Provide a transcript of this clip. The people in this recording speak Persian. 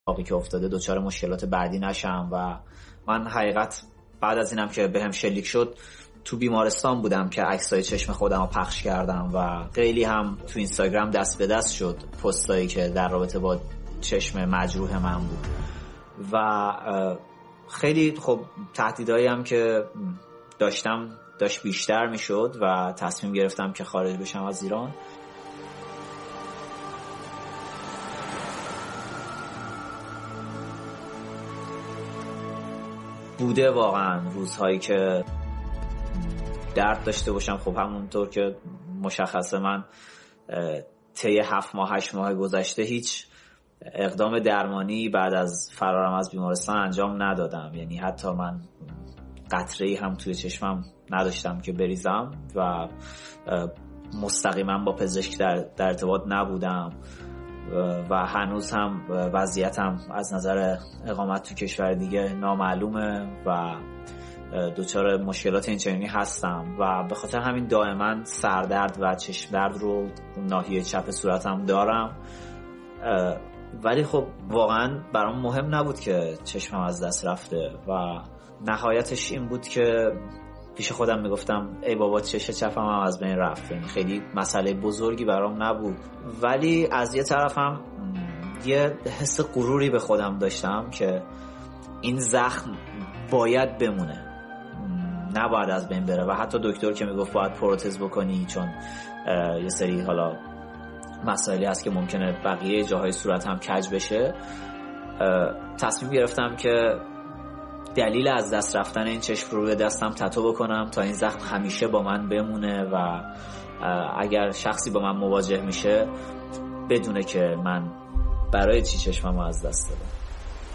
اتفاقی که افتاده دچار مشکلات بعدی نشم. و من حقیقت بعد از اینم که بهم شلیک شد تو بیمارستان بودم که عکسای چشم خودم رو پخش کردم و خیلی هم تو اینستاگرام دست به دست شد پستایی که در رابطه با چشم مجروح من بود و خیلی خب تهدیدایی هم که داشت بیشتر میشد و تصمیم گرفتم که خارج بشم از ایران. بوده واقعا روزهایی که درد داشته باشم. خب همونطور که مشخصه من طی 7 ماه 8 ماه گذشته هیچ اقدام درمانی بعد از فرارم از بیمارستان انجام ندادم. یعنی حتی من قطره‌ای هم توی چشمم نداشتم که بریزم و مستقیما با پزشک در ارتباط نبودم و هنوز هم وضعیتم از نظر اقامت تو کشور دیگه نامعلومه و دچار مشکلات اینچنینی هستم و به خاطر همین دائما سردرد و چشم درد رو ناحیه چپ صورتم دارم. ولی خب واقعا برام مهم نبود که چشمم از دست رفته و نهایتش این بود که پیش خودم میگفتم ای بابا چش چپم هم از بین رفت. یعنی خیلی مسئله بزرگی برام نبود، ولی از یه طرفم یه حس غروری به خودم داشتم که این زخم باید بمونه، نباید از بین بره. و حتی دکتر که میگفت باید پروتز بکنی چون یه سری حالا مسائلی هست که ممکنه بقیه جاهای صورت هم کج بشه، تصمیم گرفتم که دلیل از دست رفتن این چشم رو به دستم تتو بکنم تا این زخم همیشه با من بمونه و اگر شخصی با من مواجه میشه بدونه که من برای چی چشمم رو از دست دادم.